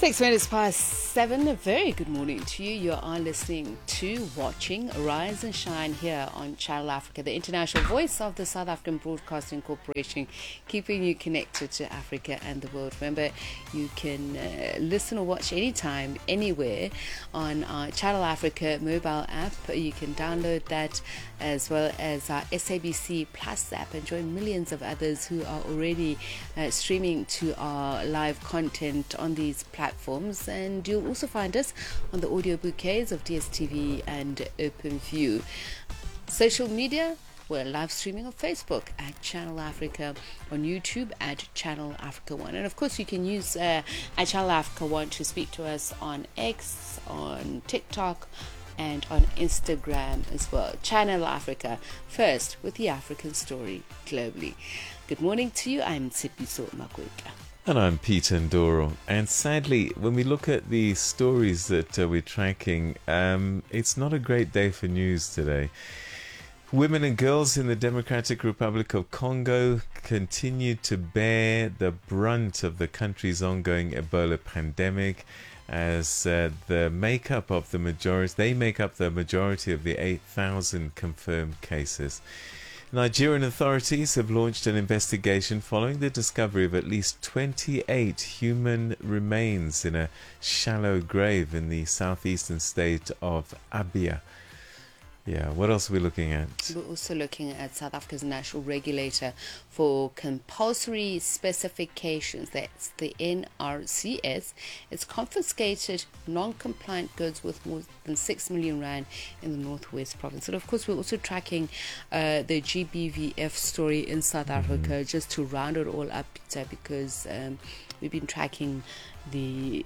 6 minutes past 7. A very good morning to you. You are listening to, watching Rise and Shine here on Channel Africa, the international voice of the South African Broadcasting Corporation, keeping you connected to Africa and the world. Remember, you can listen or watch anytime, anywhere on our Channel Africa mobile app. You can download that as well as our SABC Plus app and join millions of others who are already streaming to our live content on these platforms. And you'll also find us on the audio bouquets of DSTV and OpenView. Social media, we're live streaming on Facebook at Channel Africa, on YouTube at Channel Africa 1. And of course, you can use at Channel Africa 1 to speak to us on X, on TikTok, and on Instagram as well. Channel Africa, first with the African story globally. Good morning to you. I'm Tsipiso Makweka. And I'm Peter Ndoro. And sadly, when we look at the stories that we're tracking, it's not a great day for news today. Women and girls in the Democratic Republic of Congo continue to bear the brunt of the country's ongoing Ebola pandemic, as they make up the majority of the 8,000 confirmed cases. Nigerian authorities have launched an investigation following the discovery of at least 28 human remains in a shallow grave in the southeastern state of Abia. Yeah, what else are we looking at? We're also looking at South Africa's national regulator for compulsory specifications. That's the NRCS. It's confiscated non-compliant goods with more than 6 million rand in the Northwest Province. And of course, we're also tracking the GBVF story in South Africa, just to round it all up, Peter, because we've been tracking the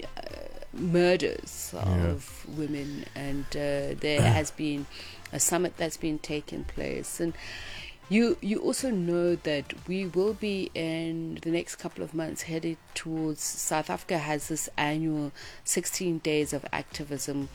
murders of women, and there has been a summit that's been taking place. And you also know that we will be in the next couple of months headed towards, South Africa has this annual 16 days of activism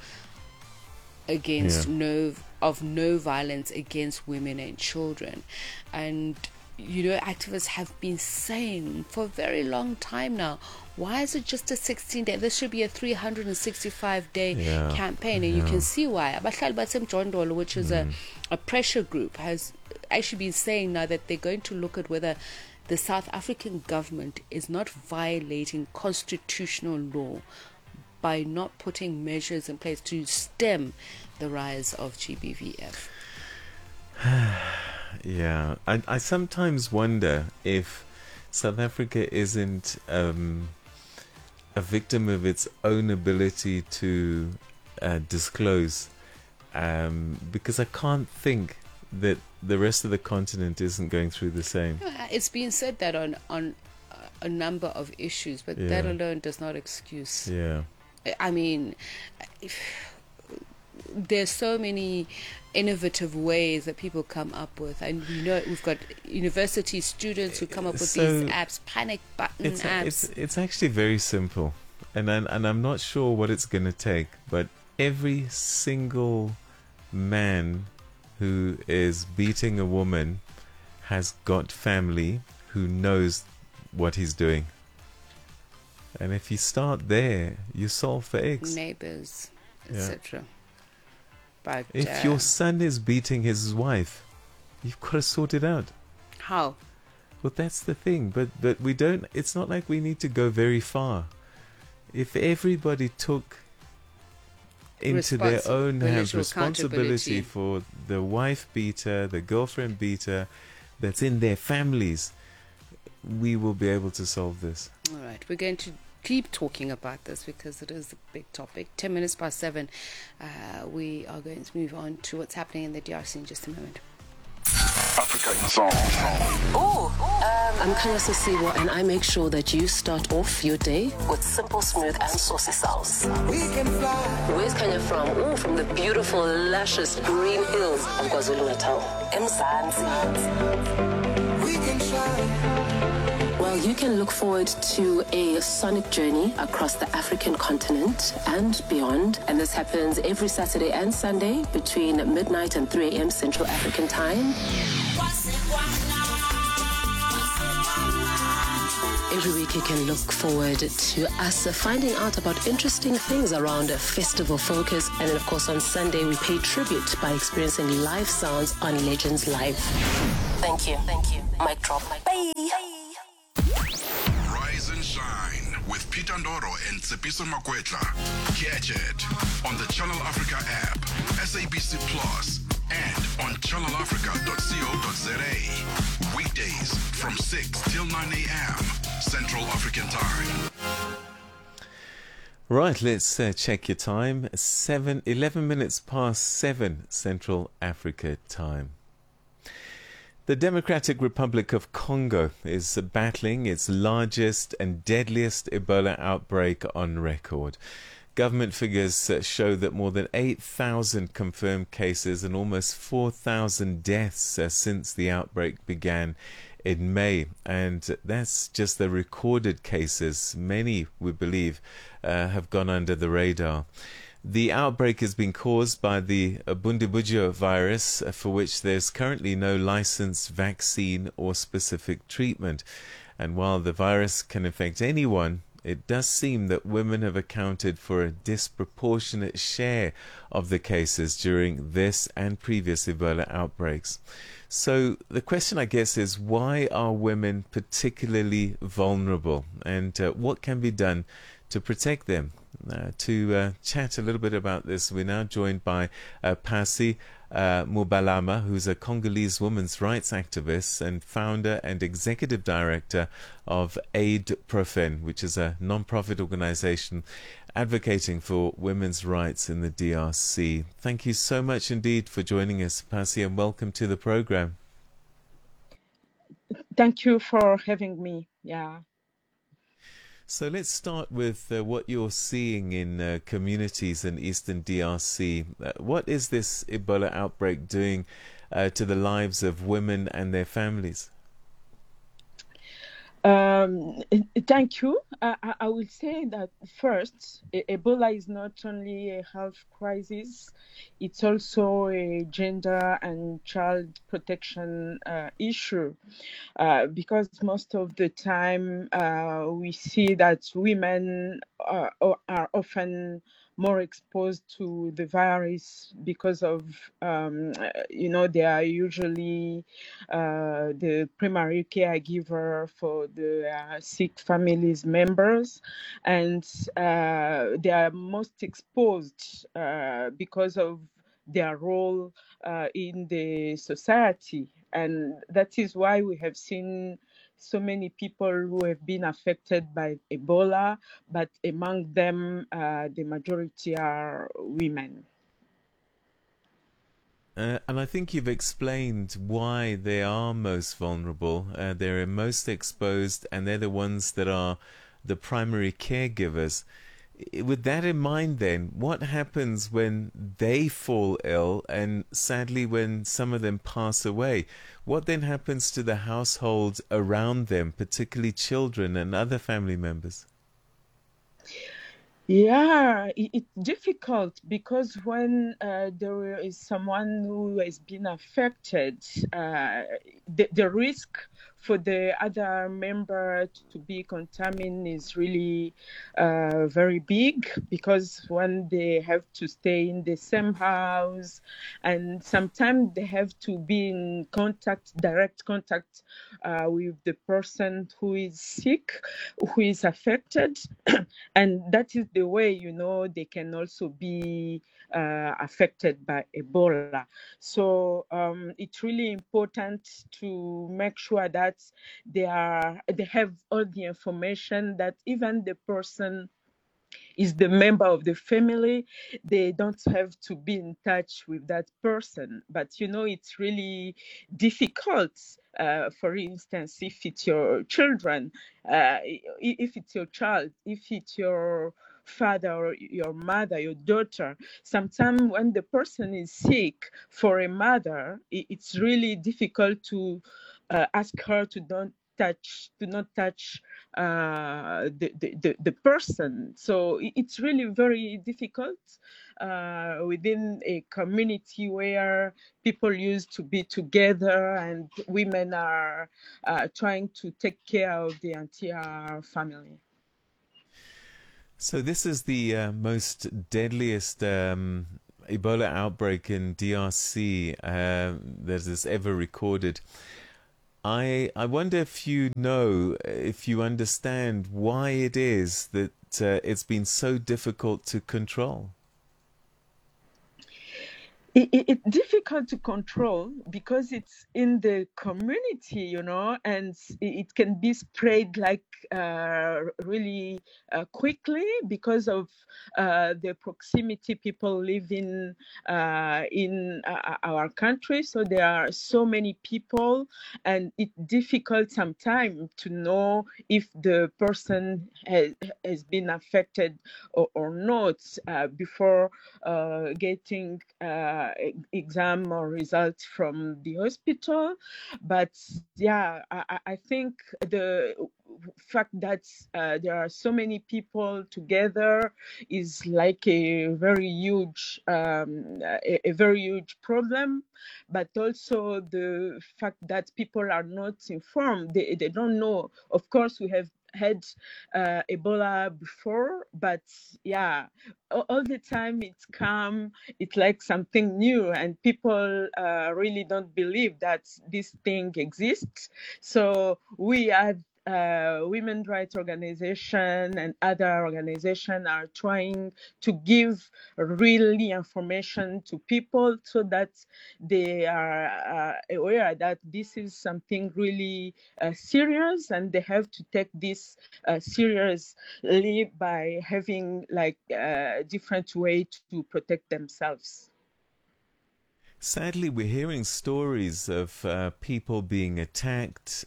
against no violence against women and children. And activists have been saying for a very long time now, why is it just a 16-day? This should be a 365-day campaign. And you can see why. Abahlali baseMjondolo, which is a pressure group, has actually been saying now that they're going to look at whether the South African government is not violating constitutional law by not putting measures in place to stem the rise of GBVF. Yeah, I sometimes wonder if South Africa isn't a victim of its own ability to disclose, because I can't think that the rest of the continent isn't going through the same. It's been said that on a number of issues, but that alone does not excuse. Yeah. I mean, there's so many innovative ways that people come up with, and we've got university students who come up with these apps, panic button apps. It's actually very simple, and I'm not sure what it's going to take, but every single man who is beating a woman has got family who knows what he's doing. And if you start there, you solve for X. Neighbors, etc. But if your son is beating his wife, you've got to sort it out. How? Well, that's the thing. But we don't. It's not like we need to go very far. If everybody took into their own hands responsibility for the wife beater, the girlfriend beater, that's in their families, we will be able to solve this. All right, we're going to keep talking about this because it is a big topic. 10 minutes past 7. We are going to move on to what's happening in the DRC in just a moment. Africa in Song. I'm Kanya Sisiwa, and I make sure that you start off your day with simple, smooth, and saucy sauce. Where's Kanya from? Oh, from the beautiful, luscious green hills of KwaZulu-Natal. Well, you can look forward to a sonic journey across the African continent and beyond. And this happens every Saturday and Sunday between midnight and 3 a.m. Central African Time. Every week you can look forward to us finding out about interesting things around Festival Focus. And then, of course, on Sunday, we pay tribute by experiencing live sounds on Legends Live. Thank you. Mic drop. Bye. Rise and shine with Peter Ndoro and Tsepiso Makwetla. Catch it on the Channel Africa app, SABC Plus, and on channelafrica.co.za. Weekdays from 6 till 9 a.m. Central African Time. Right, let's check your time. 11 minutes past 7 Central Africa Time. The Democratic Republic of Congo is battling its largest and deadliest Ebola outbreak on record. Government figures show that more than 8,000 confirmed cases and almost 4,000 deaths since the outbreak began in May. And that's just the recorded cases. Many, we believe, have gone under the radar. The outbreak has been caused by the Bundibugyo virus, for which there's currently no licensed vaccine or specific treatment. And while the virus can infect anyone, it does seem that women have accounted for a disproportionate share of the cases during this and previous Ebola outbreaks. So the question, I guess, is why are women particularly vulnerable, and what can be done to protect them? To chat a little bit about this, we're now joined by Pasi Mubalama, who's a Congolese women's rights activist and founder and executive director of Aid Profen, which is a non-profit organization advocating for women's rights in the DRC. Thank you so much indeed for joining us, Pasi, and welcome to the program. Thank you for having me. Yeah. So let's start with what you're seeing in communities in Eastern DRC. What is this Ebola outbreak doing to the lives of women and their families? Thank you. I will say that first, Ebola is not only a health crisis, it's also a gender and child protection issue. Because most of the time we see that women are often more exposed to the virus because of, they are usually the primary caregiver for the sick families members, and they are most exposed because of their role in the society. And that is why we have seen so many people who have been affected by Ebola, but among them, the majority are women. And I think you've explained why they are most vulnerable. They're most exposed, and they're the ones that are the primary caregivers. With that in mind, then, what happens when they fall ill and sadly when some of them pass away? What then happens to the households around them, particularly children and other family members? Yeah, it's difficult because when there is someone who has been affected, the risk for the other member to be contaminated is really very big, because when they have to stay in the same house, and sometimes they have to be in direct contact with the person who is sick, who is affected, and that is the way, they can also be affected by Ebola. So it's really important to make sure that they have all the information, that even the person is the member of the family, they don't have to be in touch with that person. But it's really difficult. For instance, if it's your children, if it's your child, if it's your father or your mother, your daughter, sometimes when the person is sick, for a mother, it's really difficult to ask her to touch the person. So it's really very difficult within a community where people used to be together and women are trying to take care of the entire family. So this is the most deadliest Ebola outbreak in DRC that is ever recorded. I wonder if you understand why it is that it's been so difficult to control. It's difficult to control because it's in the community, and it can be spread like really quickly because of the proximity people live in our country. So there are so many people, and it's difficult sometimes to know if the person has been affected or not before getting exam or results from the hospital. But yeah, I think the fact that there are so many people together is like a very huge problem. But also the fact that people are not informed, they don't know. Of course, we have had Ebola before, but yeah, all the time it's come, it's like something new, and people really don't believe that this thing exists. So we are women rights organization and other organizations are trying to give really information to people so that they are aware that this is something really serious, and they have to take this seriously by having like a different way to protect themselves. Sadly, we're hearing stories of people being attacked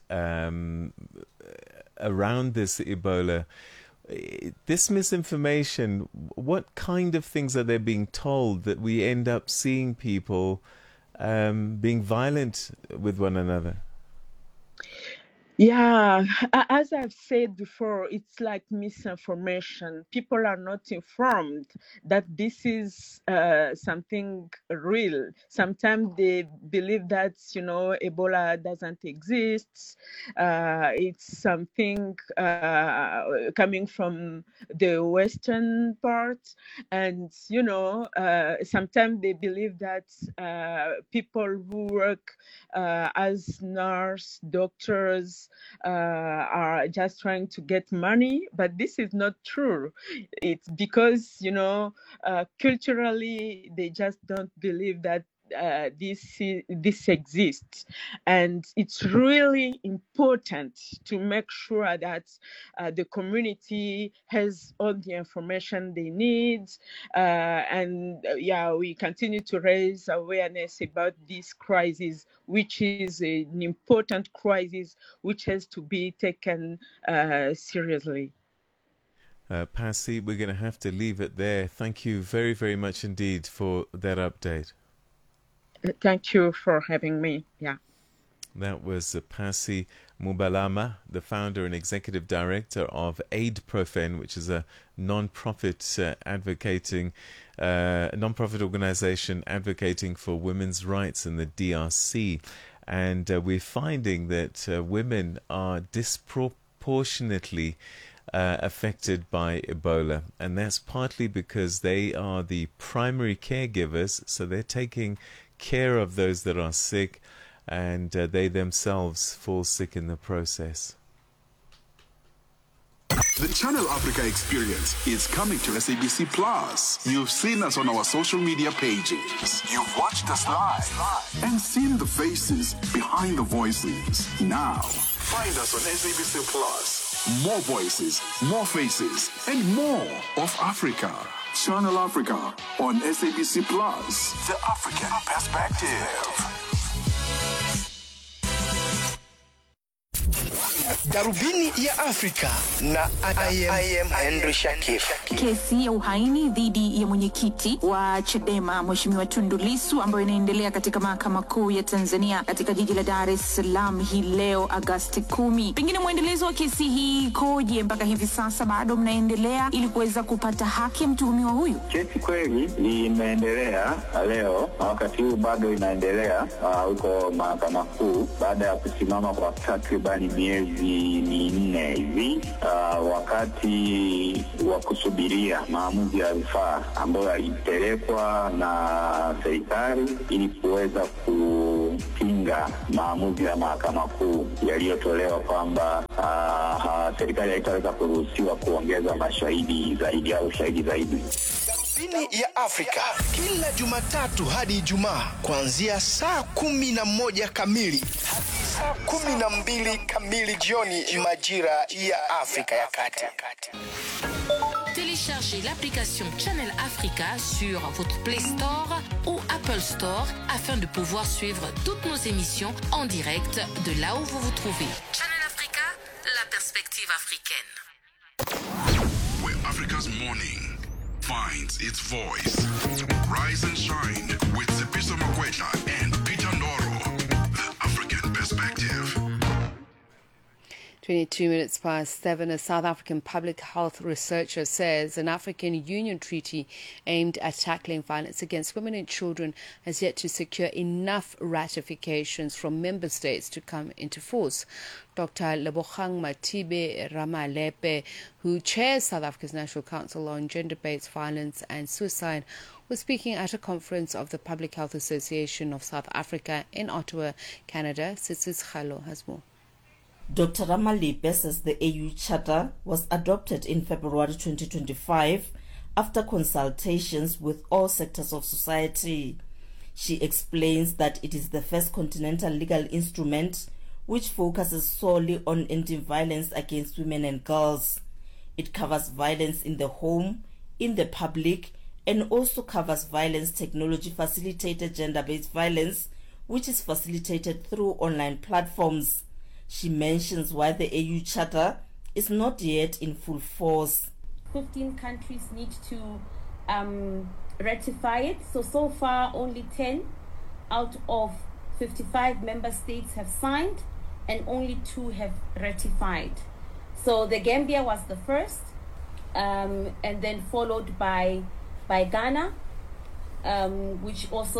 around this Ebola. This misinformation, what kind of things are they being told that we end up seeing people being violent with one another? Yeah, as I've said before, it's like misinformation. People are not informed that this is something real. Sometimes they believe that, Ebola doesn't exist. It's something coming from the Western part. And, sometimes they believe that people who work as nurse, doctors, are just trying to get money, but this is not true. It's because, culturally, they just don't believe that this exists, and it's really important to make sure that the community has all the information they need, we continue to raise awareness about this crisis, which is an important crisis which has to be taken seriously. Pasi, we're going to have to leave it there. Thank you very, very much indeed for that update. Thank you for having me. Yeah. That was Pasi Mubalama, the founder and executive director of AidProfen, which is a non-profit non-profit organization advocating for women's rights in the DRC. And we're finding that women are disproportionately affected by Ebola, and that's partly because they are the primary caregivers, so they're taking care of those that are sick, and they themselves fall sick in the process. The Channel Africa experience is coming to SABC Plus. You've seen us on our social media pages. You've watched us live and seen the faces behind the voices. Now, find us on SABC Plus. More voices, more faces, and more of Africa. Channel Africa on SABC Plus. The African perspective. Darubini ya Afrika na I am Henry Shakif. Kesi ya uhaini dhidi ya mwenyekiti wa Chadema Mheshimiwa Tundu Lissu ambayo inaendelea katika Mahakama Kuu ya Tanzania katika jiji la Dar es Salaam hii leo Agosti 10. Pengine mwendelezo wa kesi hii koje mpaka hivi sasa, bado mnaendelea ili kuweza kupata haki ya mtuhumiwa huyu? Kesi kweli imeendelea leo, wakati huu bado inaendelea huko Mahakama Kuu baada ya kusimama kwa takribani miezi 4 hivi, wakati wa kusubiria maamuzi ya rufaa ambayo yalipelekwa na serikali ili kuweza kupinga maamuzi ya Mahakama Kuu yaliyotolewa kwamba serikali haitaweza kuruhusiwa kuongeza mashahidi zaidi au shahidi zaidi. Darubini ya Afrika kila Jumatatu hadi Ijumaa kuanzia saa 11 kamili hadi saa 12 kamili jioni majira ya Afrika ya Kati. Téléchargez l'application Channel Africa sur votre Play Store ou Apple Store afin de pouvoir suivre toutes nos émissions en direct de là où vous vous trouvez. Channel Africa, la perspective africaine. Where Africa's morning finds its voice. Rise and shine with Tsepiso Makwetla and Peter Ndoro. The African Perspective. 22 minutes past 7, a South African public health researcher says an African Union treaty aimed at tackling violence against women and children has yet to secure enough ratifications from member states to come into force. Dr. Lebogang Matibe Ramalepe, who chairs South Africa's National Council on Gender-Based Violence and Suicide, was speaking at a conference of the Public Health Association of South Africa in Ottawa, Canada. Sitsis Khalo has more. Dr. Ramalepe says the AU Charter was adopted in February 2025 after consultations with all sectors of society. She explains that it is the first continental legal instrument which focuses solely on ending violence against women and girls. It covers violence in the home, in the public, and also covers violence technology-facilitated gender-based violence, which is facilitated through online platforms. She mentions why the AU Charter is not yet in full force. 15 countries need to ratify it. So far, only 10 out of 55 member states have signed, and only 2 have ratified. So the Gambia was the first, and then followed by Ghana, which also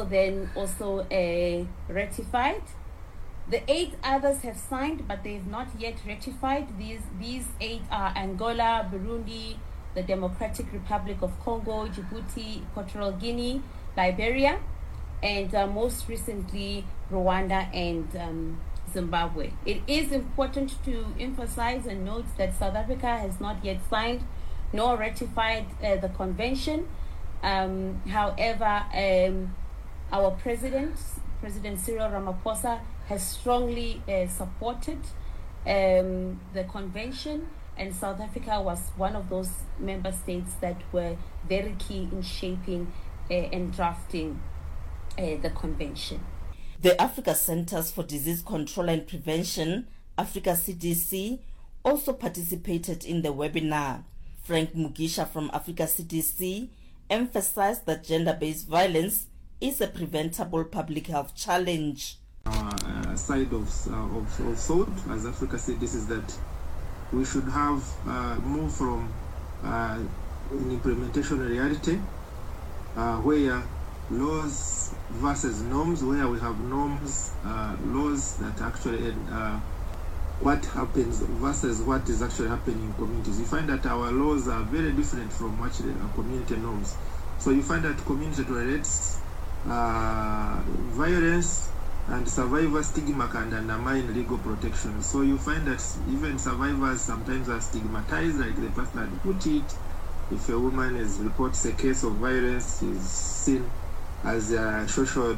ratified. The 8 others have signed, but they have not yet ratified. These 8 are Angola, Burundi, the Democratic Republic of Congo, Djibouti, Equatorial Guinea, Liberia, and most recently Rwanda and Zimbabwe. It is important to emphasize and note that South Africa has not yet signed nor ratified the convention. However, our President Cyril Ramaphosa, has strongly supported the convention, and South Africa was one of those member states that were very key in shaping and drafting the convention. The Africa Centers for Disease Control and Prevention, Africa CDC, also participated in the webinar. Frank Mugisha from Africa CDC emphasized that gender-based violence is a preventable public health challenge. Our side of thought as Africa CDC is that we should have move from an implementation reality where laws versus norms, where we have norms, laws that actually what happens versus what is actually happening in communities. You find that our laws are very different from what our community norms. So you find that community tolerates violence, and survivors stigma can undermine legal protection. So you find that even survivors sometimes are stigmatized, like the person had put it. If a woman reports a case of violence, is seen as a social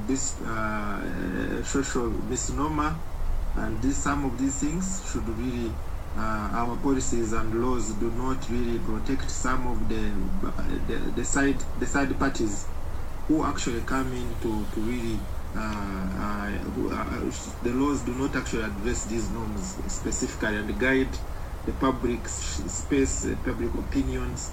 misnomer, and some of these things should really, our policies and laws do not really protect some of the side parties who actually come in to really the laws do not actually address these norms specifically and guide the public space, public opinions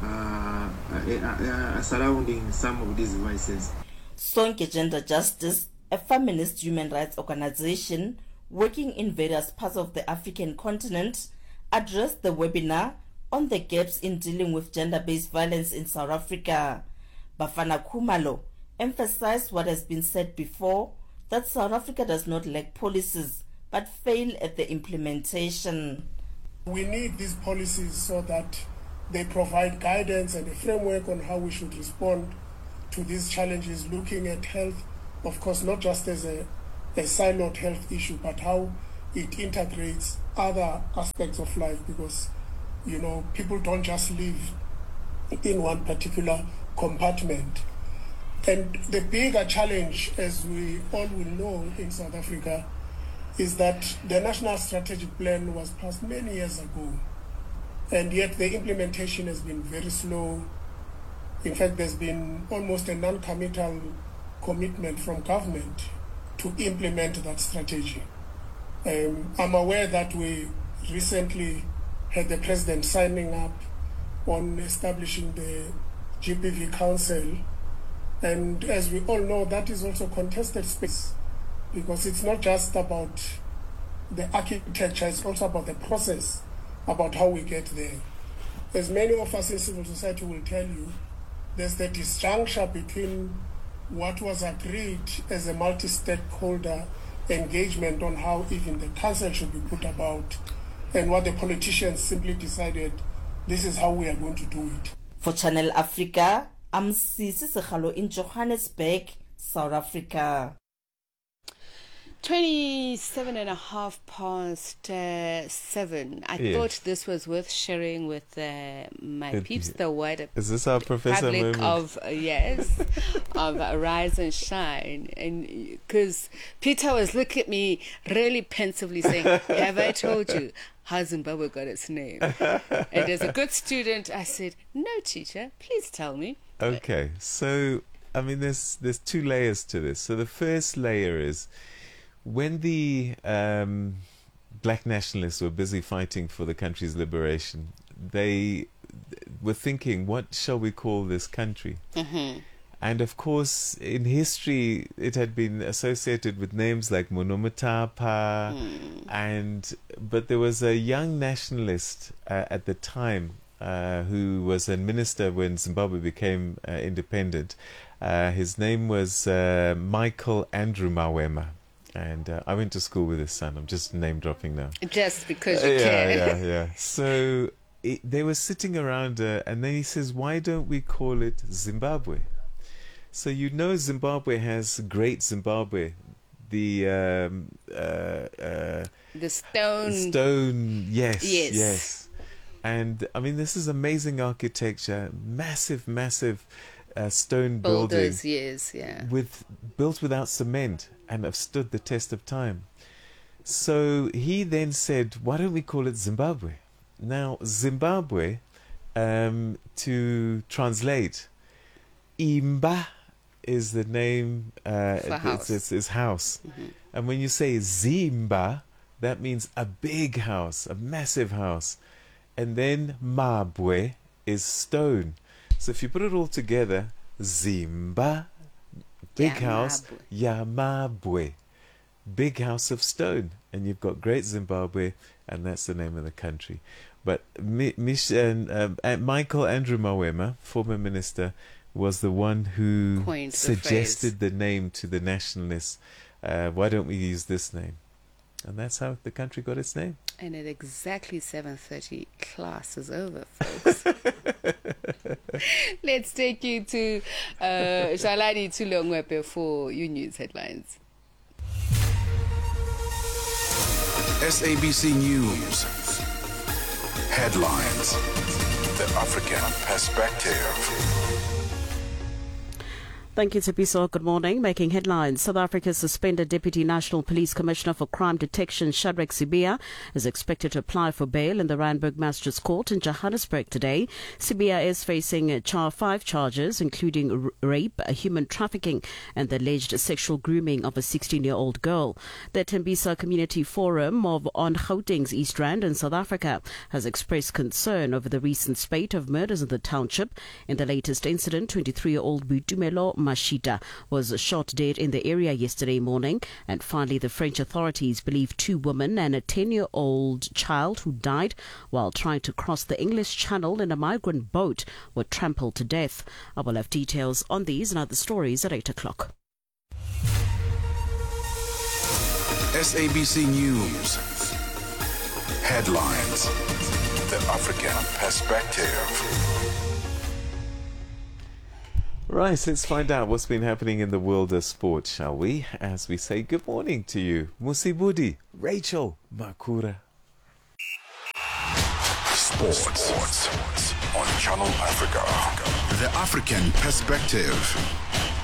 surrounding some of these vices. Sonke Gender Justice, a feminist human rights organization working in various parts of the African continent, addressed the webinar on the gaps in dealing with gender-based violence in South Africa. Bafana Khumalo emphasized what has been said before, that South Africa does not lack policies but fail at the implementation. We need these policies so that they provide guidance and a framework on how we should respond to these challenges, looking at health, of course, not just as a siloed health issue, but how it integrates other aspects of life, because, you know, people don't just live in one particular compartment. And the bigger challenge, as we all will know in South Africa, is that the National Strategic Plan was passed many years ago, and yet the implementation has been very slow. In fact, there's been almost a non-committal commitment from government to implement that strategy. I'm aware that we recently had the president signing up on establishing the GBV Council, and as we all know, that is also contested space, because it's not just about the architecture, it's also about the process, about how we get there. As many of us in civil society will tell you, there's the disjuncture between what was agreed as a multi-stakeholder engagement on how even the council should be put about, and what the politicians simply decided, this is how we are going to do it. For Channel Africa, I'm Sisi Sekhalo in Johannesburg, South Africa. 7:27. I thought this was worth sharing with my peeps, the wider Is this our Professor public moment? of of Rise and Shine, and because Peter was looking at me really pensively saying, "Have I told you how Zimbabwe got its name?" And as a good student, I said, "No, teacher, please tell me." Okay, so I mean, there's two layers to this. So the first layer is, when the black nationalists were busy fighting for the country's liberation, they were thinking, what shall we call this country? Mm-hmm. And of course, in history, it had been associated with names like Monomotapa, but there was a young nationalist at the time who was a minister when Zimbabwe became independent. His name was Michael Andrew Mawema. And I went to school with his son. I'm just name dropping now. Just because you can. Yeah. So they were sitting around, and then he says, "Why don't we call it Zimbabwe?" So you know, Zimbabwe has Great Zimbabwe, the stone. Yes. And I mean, this is amazing architecture, massive stone boulders, building, built without cement, and have stood the test of time. So he then said, why don't we call it Zimbabwe? Now, Zimbabwe, to translate, Imba is the name, it's house. Mm-hmm. And when you say Zimba, that means a big house, a massive house. And then Mabwe is stone. So if you put it all together, Zimba, big house, Yamabwe, big house of stone. And you've got Great Zimbabwe, and that's the name of the country. But Michael Andrew Mawema, former minister, was the one who suggested the name to the nationalists. Why don't we use this name? And that's how the country got its name. And at exactly 7:30, class is over, folks. Let's take you to Shalani Tulongwepe for your news headlines. SABC News. Headlines. The African perspective. Thank you, Tsepiso. Good morning. Making headlines. South Africa's suspended Deputy National Police Commissioner for Crime Detection, Shadrack Sibiya, is expected to apply for bail in the Randburg Magistrates Court in Johannesburg today. Sibiya is facing 5 charges, including rape, human trafficking, and the alleged sexual grooming of a 16-year-old girl. The Tembisa Community Forum on Gauteng's East Rand in South Africa has expressed concern over the recent spate of murders in the township. In the latest incident, 23-year-old Boitumelo Mashita was shot dead in the area yesterday morning. And finally, the French authorities believe 2 women and a 10-year-old child who died while trying to cross the English Channel in a migrant boat were trampled to death. I will have details on these and other stories at 8 o'clock. SABC News. Headlines. The African perspective. Right, let's find out what's been happening in the world of sport, shall we? As we say good morning to you, Musibudi, Rachel Makura. Sports on Channel Africa. The African perspective.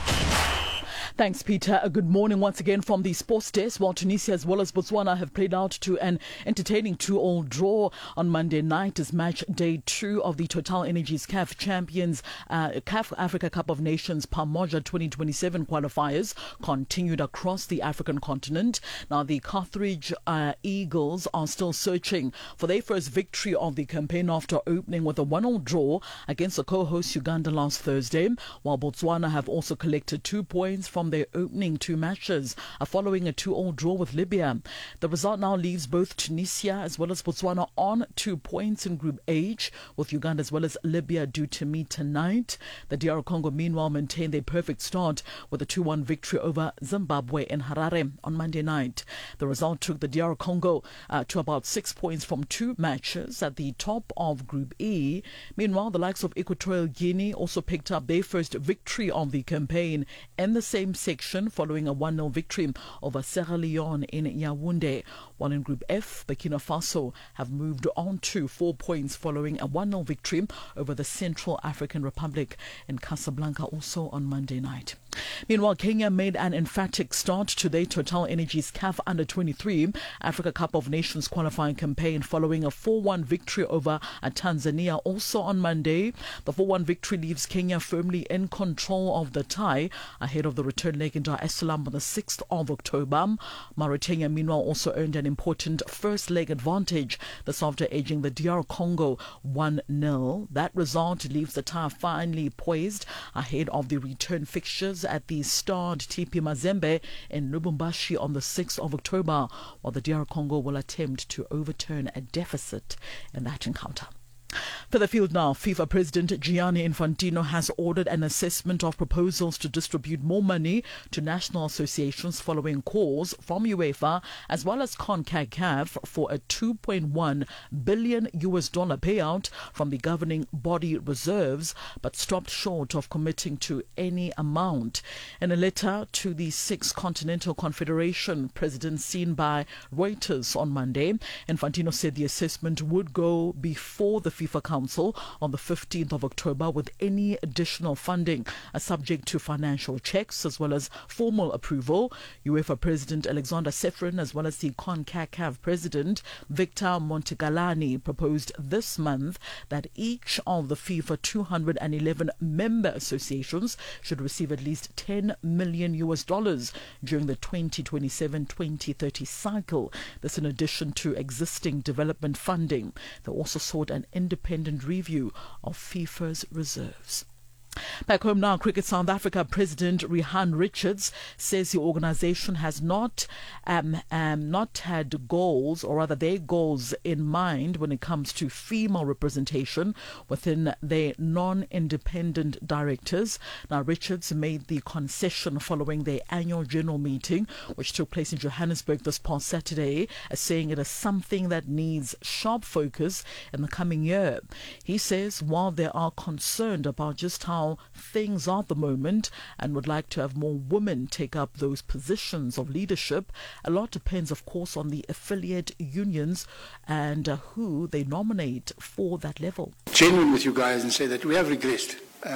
Thanks, Peter. A good morning once again from the sports desk. While Tunisia as well as Botswana have played out to an entertaining 2-2 draw on Monday night as match day 2 of the Total Energies CAF Champions CAF Africa Cup of Nations Pamoja 2027 qualifiers continued across the African continent. Now, the Carthage Eagles are still searching for their first victory of the campaign after opening with a 1-1 draw against the co-host Uganda last Thursday, while Botswana have also collected 2 points from their opening 2 matches following a 2-2 draw with Libya. The result now leaves both Tunisia as well as Botswana on 2 points in Group H, with Uganda as well as Libya due to meet tonight. The DR Congo meanwhile maintained their perfect start with a 2-1 victory over Zimbabwe in Harare on Monday night. The result took the DR Congo to about 6 points from 2 matches at the top of Group E. Meanwhile, the likes of Equatorial Guinea also picked up their first victory of the campaign in the same section following a 1-0 victory over Sierra Leone in Yaoundé. While in Group F, Burkina Faso have moved on to 4 points following a 1-0 victory over the Central African Republic in Casablanca also on Monday night. Meanwhile, Kenya made an emphatic start to their Total Energies CAF Under-23 Africa Cup of Nations qualifying campaign following a 4-1 victory over Tanzania also on Monday. The 4-1 victory leaves Kenya firmly in control of the tie ahead of the return leg in Dar es Salaam on the 6th of October. Mauritania, meanwhile, also earned an important first leg advantage this after edging the DR Congo 1-0. That result leaves the tie finally poised ahead of the return fixtures at the starred TP Mazembe in Lubumbashi on the 6th of October, while the DR Congo will attempt to overturn a deficit in that encounter. For the field now, FIFA President Gianni Infantino has ordered an assessment of proposals to distribute more money to national associations following calls from UEFA as well as CONCACAF for a $2.1 billion payout from the governing body reserves, but stopped short of committing to any amount. In a letter to the Six Continental Confederation president seen by Reuters on Monday, Infantino said the assessment would go before the FIFA Council on the 15th of October with any additional funding subject to financial checks as well as formal approval. UEFA President Alexander Ceferin as well as the CONCACAF President Victor Montegalani proposed this month that each of the FIFA 211 member associations should receive at least $10 million during the 2027-2030 cycle. This in addition to existing development funding. They also sought an independent review of FIFA's reserves. Back home now, Cricket South Africa President Rihaan Richards says the organisation has not had goals, or rather their goals in mind when it comes to female representation within their non-independent directors. Now, Richards made the concession following their annual general meeting, which took place in Johannesburg this past Saturday, saying it is something that needs sharp focus in the coming year. He says while they are concerned about just how things are at the moment and would like to have more women take up those positions of leadership, a lot depends, of course, on the affiliate unions and who they nominate for that level. Genuine with you guys and say that we have regressed.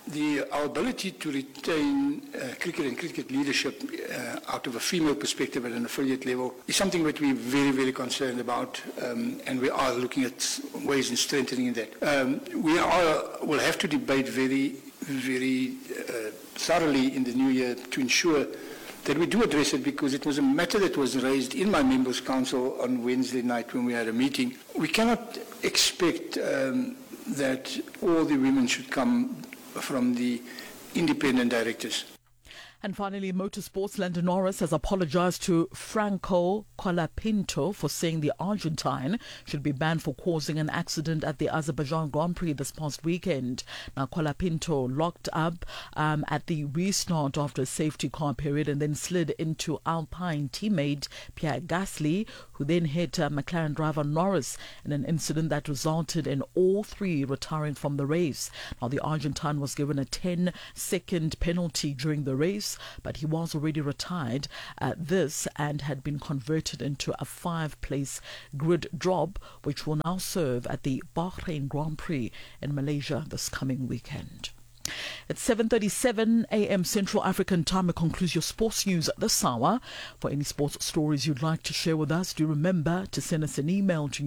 our ability to retain cricket and cricket leadership out of a female perspective at an affiliate level is something that we're very, very concerned about, and we are looking at ways in strengthening that. We'll have to debate very, very thoroughly in the new year to ensure that we do address it, because it was a matter that was raised in my members' council on Wednesday night when we had a meeting. We cannot expect that all the women should come from the independent directors. And finally, motorsports, Lando Norris has apologized to Franco Colapinto for saying the Argentine should be banned for causing an accident at the Azerbaijan Grand Prix this past weekend. Now, Colapinto locked up at the restart after a safety car period and then slid into Alpine teammate Pierre Gasly, who then hit McLaren driver Norris in an incident that resulted in all three retiring from the race. Now, the Argentine was given a 10-second penalty during the race, but he was already retired at this and had been converted into a 5-place grid drop, which will now serve at the Bahrain Grand Prix in Malaysia this coming weekend. At 7:37 a.m. Central African Time, it concludes your sports news at this hour. For any sports stories you'd like to share with us, do remember to send us an email to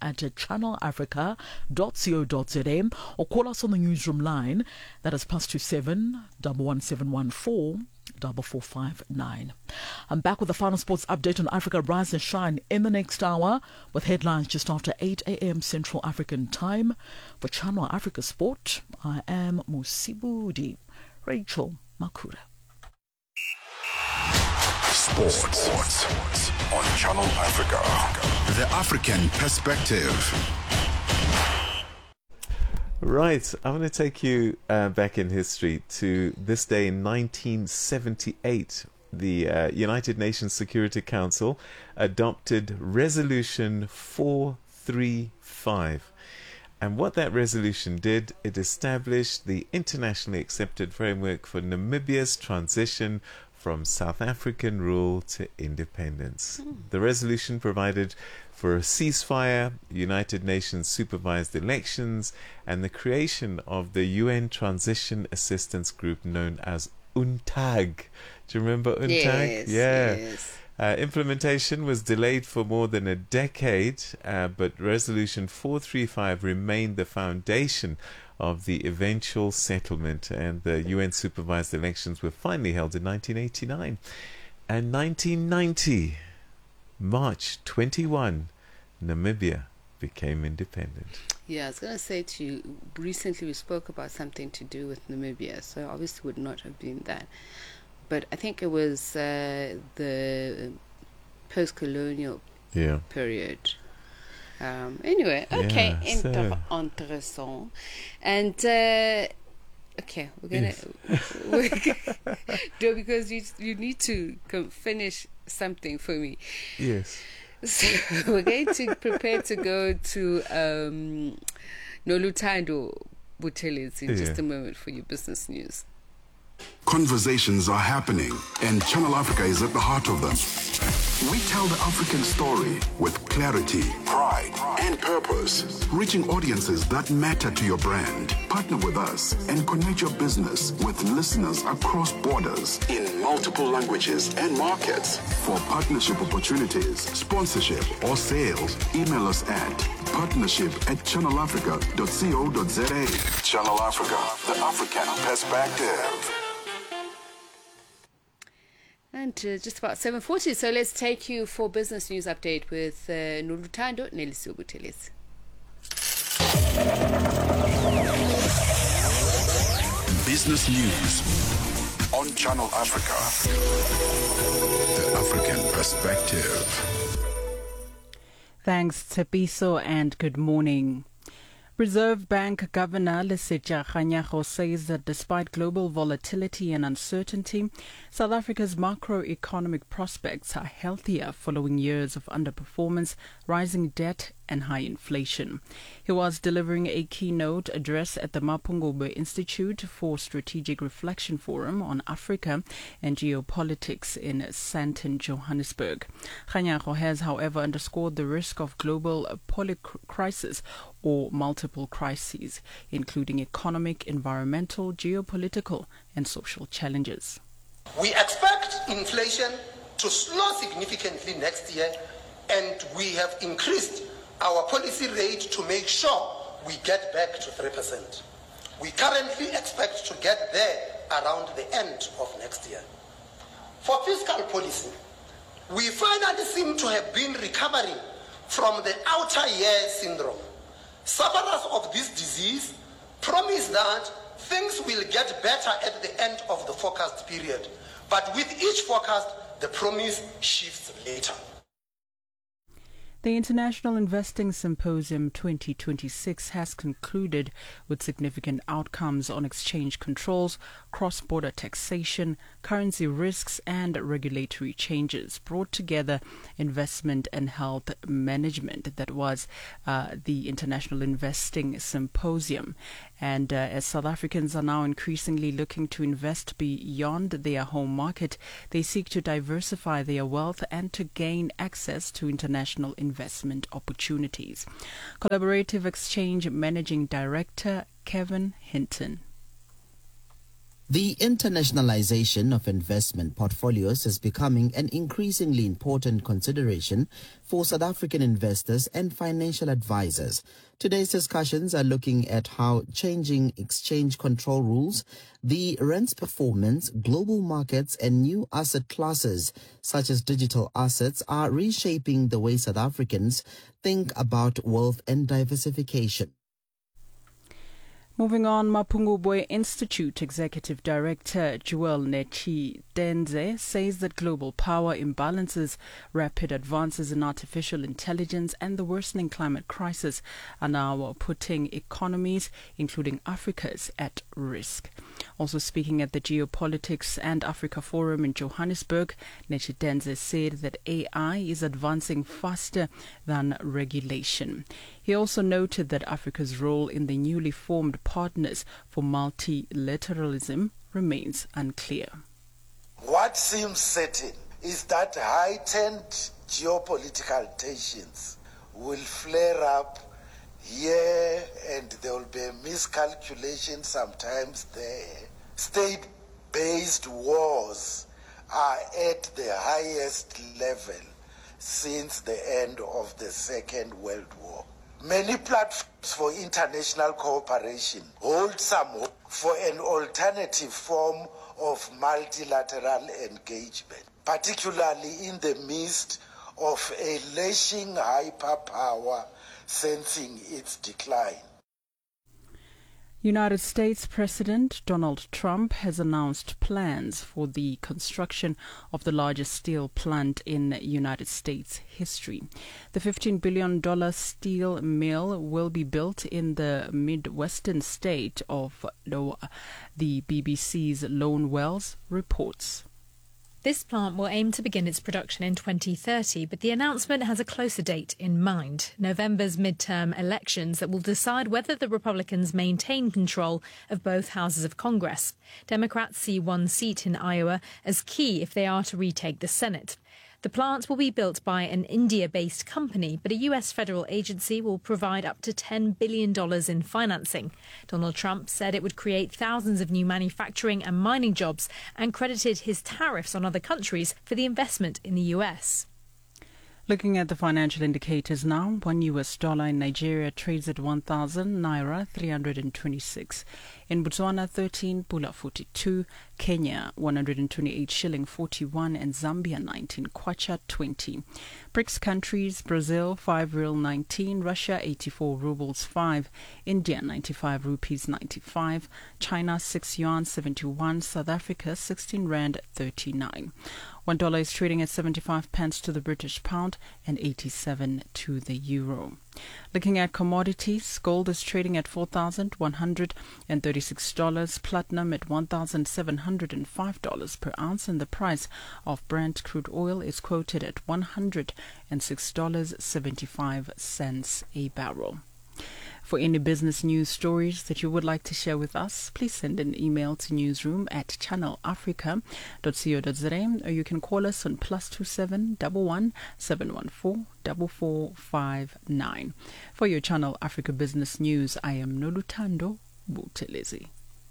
newsroom@channelafrica.co.za or call us on the newsroom line. That is +27 11714 4459. I'm back with the final sports update on Africa Rise and Shine in the next hour, with headlines just after 8 a.m. Central African Time. For Channel Africa Sport, I am Musibudi Rachel Makura. Sports on Channel Africa. The African perspective. Right, I'm going to take you back in history to this day in 1978. The United Nations Security Council adopted Resolution 435. And what that resolution did, it established the internationally accepted framework for Namibia's transition from South African rule to independence. The resolution provided for a ceasefire, United Nations supervised elections, and the creation of the UN Transition Assistance Group known as UNTAG. Do you remember UNTAG? Yes. Implementation was delayed for more than a decade, but Resolution 435 remained the foundation of the eventual settlement, and the UN supervised elections were finally held in 1989. And 1990, March 21, Namibia became independent. Yeah, I was going to say to you, recently we spoke about something to do with Namibia, so obviously would not have been that. But I think it was the post-colonial period. Anyway, okay, interessant. And okay, we're gonna do, because you need to finish something for me. Yes. So we're going to prepare to go to Noluthando Buthelezi in just a moment for your business news. Conversations are happening, and Channel Africa is at the heart of them. We tell the African story with clarity, pride, and purpose, reaching audiences that matter to your brand. Partner with us and connect your business with listeners across borders in multiple languages and markets. For partnership opportunities, sponsorship, or sales, email us at partnership@channelafrica.co.za. Channel Africa, the African perspective. And just about 7:40, so let's take you for business news update with Noluthando Nelisiwe Buthelezi. Business news on Channel Africa. The African perspective. Thanks, Tepiso, and good morning. Reserve Bank Governor Lesetja Kganyago says that despite global volatility and uncertainty, South Africa's macroeconomic prospects are healthier following years of underperformance, rising debt and high inflation. He was delivering a keynote address at the Mapungubwe Institute for Strategic Reflection Forum on Africa and Geopolitics in Sandton, Johannesburg. Kganyago has, however, underscored the risk of global polycrisis or multiple crises, including economic, environmental, geopolitical, and social challenges. We expect inflation to slow significantly next year, and we have increased our policy rate to make sure we get back to 3%. We currently expect to get there around the end of next year. For fiscal policy, we finally seem to have been recovering from the outer year syndrome. Sufferers of this disease promise that things will get better at the end of the forecast period, but with each forecast, the promise shifts later. The International Investing Symposium 2026 has concluded with significant outcomes on exchange controls, cross-border taxation, currency risks and regulatory changes, brought together investment and health management. That was the International Investing Symposium. And as South Africans are now increasingly looking to invest beyond their home market, they seek to diversify their wealth and to gain access to international investment opportunities. Collaborative Exchange Managing Director Kevin Hinton. The internationalization of investment portfolios is becoming an increasingly important consideration for South African investors and financial advisors. Today's discussions are looking at how changing exchange control rules, the rand's performance, global markets, and new asset classes, such as digital assets, are reshaping the way South Africans think about wealth and diversification. Moving on, Mapungubwe Institute Executive Director Joel Netshitenze says that global power imbalances, rapid advances in artificial intelligence and the worsening climate crisis are now putting economies, including Africa's, at risk. Also speaking at the Geopolitics and Africa Forum in Johannesburg, Netshitenze said that AI is advancing faster than regulation. He also noted that Africa's role in the newly formed Partners for Multilateralism remains unclear. What seems certain is that heightened geopolitical tensions will flare up here, and there will be a miscalculation sometimes there. State-based wars are at the highest level since the end of the Second World War. Many platforms for international cooperation hold some hope for an alternative form of multilateral engagement, particularly in the midst of a lashing hyperpower sensing its decline. United States President Donald Trump has announced plans for the construction of the largest steel plant in United States history. The $15 billion steel mill will be built in the Midwestern state of Iowa, the BBC's Lone Wells reports. This plant will aim to begin its production in 2030, but the announcement has a closer date in mind, November's midterm elections that will decide whether the Republicans maintain control of both houses of Congress. Democrats see one seat in Iowa as key if they are to retake the Senate. The plant will be built by an India-based company, but a US federal agency will provide up to $10 billion in financing. Donald Trump said it would create thousands of new manufacturing and mining jobs and credited his tariffs on other countries for the investment in the US. Looking at the financial indicators now, $1 in Nigeria trades at 1,000 naira 326. In Botswana, 13 pula 42, Kenya 128 shilling 41, and Zambia 19 kwacha 20. BRICS countries: Brazil 5 real 19, Russia 84 rubles 5, India 95 rupees 95, China 6 yuan 71, South Africa 16 rand 39. $1 is trading at 75 pence to the British pound and 87 to the euro. Looking at commodities, gold is trading at $4,136, platinum at $1,705 per ounce, and the price of Brent crude oil is quoted at $106.75 a barrel. For any business news stories that you would like to share with us, please send an email to newsroom@channelafrica.co.za, or you can call us on +27 11 714 4459. For your Channel Africa business news, I am Nolutando Butelezi.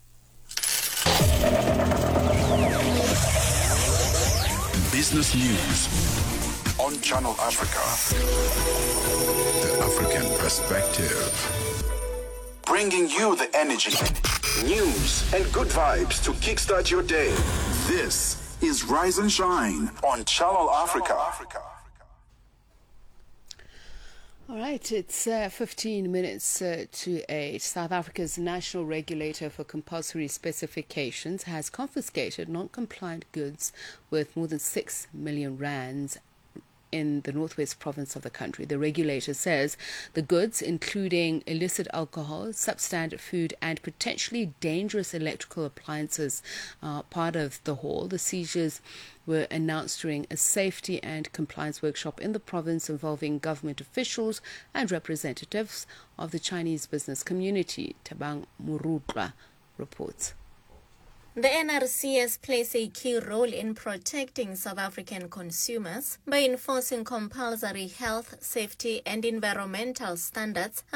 Business News on Channel Africa. The African perspective. Bringing you the energy, news, and good vibes to kickstart your day. This is Rise and Shine on Channel Africa. All right, it's 15 minutes to 8. South Africa's national regulator for compulsory specifications has confiscated non-compliant goods worth more than 6 million rands in the northwest province of the country. The regulator says the goods, including illicit alcohol, substandard food, and potentially dangerous electrical appliances, are part of the haul. The seizures were announced during a safety and compliance workshop in the province involving government officials and representatives of the Chinese business community. Tabang Murutla reports. The NRCS plays a key role in protecting South African consumers by enforcing compulsory health, safety, and environmental standards